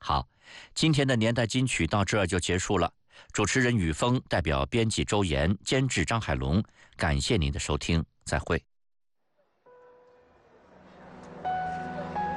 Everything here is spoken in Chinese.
好，今天的年代金曲到这儿就结束了。主持人雨峰代表编辑周岩、监制张海龙，感谢您的收听，再会。